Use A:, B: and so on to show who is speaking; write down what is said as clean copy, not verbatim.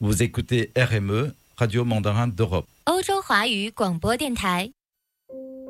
A: Vous écoutez RME, Radio Mandarin d'Europe.
B: 欧洲华语广播电台。